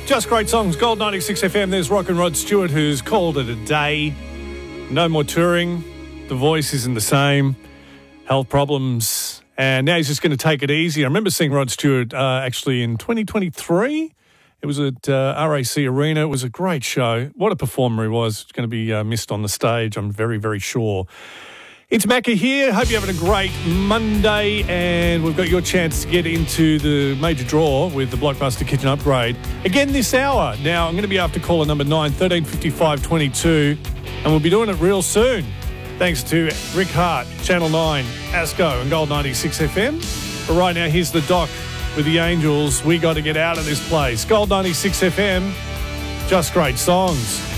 Just great songs. Gold 96 FM. There's Rock and Rod Stewart, who's called it a day. No more touring. The voice isn't the same. Health problems. And now he's just going to take it easy. I remember seeing Rod Stewart actually in 2023. It was at RAC Arena. It was a great show. What a performer he was. It's going to be missed on the stage, I'm very, very sure. It's Macca here. Hope you're having a great Monday, and we've got your chance to get into the major draw with the Blockbuster Kitchen Upgrade again this hour. Now, I'm going to be after caller number 9, 1355 22, and we'll be doing it real soon. Thanks to Rick Hart, Channel 9, ASCO, and Gold 96 FM. But right now, here's the Doc with the Angels. We got to get out of this place. Gold 96 FM, just great songs.